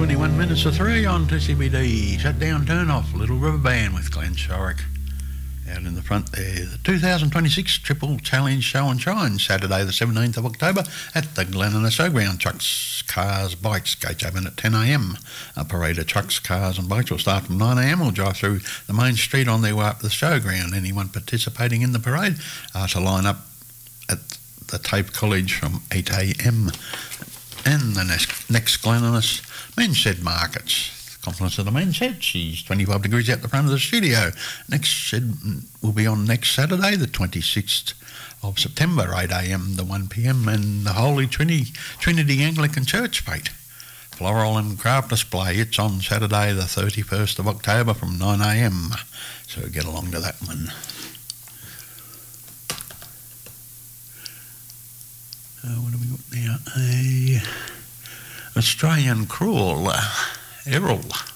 21 minutes to 3 on 2CBD. Shut down, turn off. Little River Band with Glenn Shorrock. Out in the front there, the 2026 Triple Challenge Show and Shine, Saturday the 17th of October at the Glen Innes Showground. Trucks, cars, bikes, gates open at 10 a.m. A parade of trucks, cars and bikes will start from 9 a.m. Will drive through the main street on their way up the showground. Anyone participating in the parade are to line up at the Tape College from 8 a.m. And the next Glen Innes Men's Shed Markets. Confluence of the Men's Shed. She's 25 degrees out the front of the studio. Next shed will be on next Saturday, the 26th of September, 8 a.m. to 1 p.m. And the Holy Trinity Anglican Church Fete. Floral and craft display. It's on Saturday, the 31st of October from 9 a.m. So get along to that one. What have we got now? Australian Crawl, Errol.